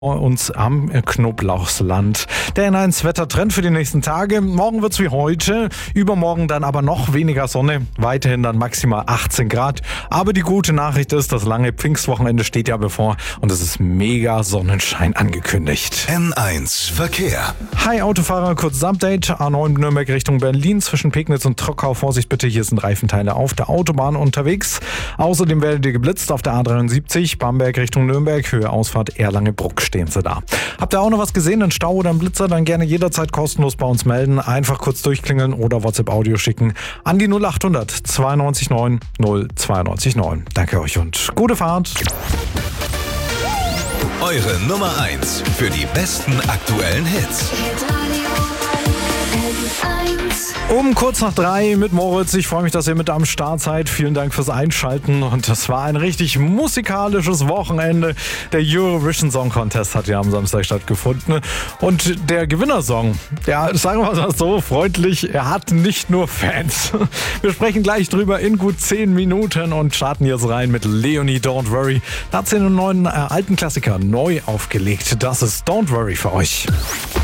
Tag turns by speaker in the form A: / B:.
A: uns am Knoblauchsland. Der N1-Wettertrend für die nächsten Tage. Morgen wird's wie heute, übermorgen dann aber noch weniger Sonne, weiterhin dann maximal 18 Grad. Aber die gute Nachricht ist, das lange Pfingstwochenende steht ja bevor und es ist mega Sonnenschein angekündigt.
B: N1 Verkehr.
A: Hi Autofahrer, kurzes Update. A9 Nürnberg Richtung Berlin zwischen Pegnitz und Trockau. Vorsicht bitte, hier sind Reifenteile auf der Autobahn unterwegs. Außerdem werdet ihr geblitzt auf der A73 Bamberg Richtung Nürnberg, Höhe Ausfahrt Erlange-Bruck stehen sie da. Habt ihr auch noch was gesehen, einen Stau oder einen Blitzer, dann gerne jederzeit kostenlos bei uns melden. Einfach kurz durchklingeln oder WhatsApp-Audio schicken an die 0800 92 9 092 9. Danke euch und gute Fahrt.
B: Eure Nummer 1 für die besten aktuellen Hits.
A: Um kurz nach 3 mit Moritz. Ich freue mich, dass ihr mit am Start seid. Vielen Dank fürs Einschalten. Und das war ein richtig musikalisches Wochenende. Der Eurovision Song Contest hat ja am Samstag stattgefunden. Und der Gewinnersong, ja, sagen wir mal so freundlich, er hat nicht nur Fans. Wir sprechen gleich drüber in gut 10 Minuten und starten jetzt rein mit Leonie Don't Worry. Da hat sie einen neuen alten Klassiker neu aufgelegt. Das ist Don't Worry für euch.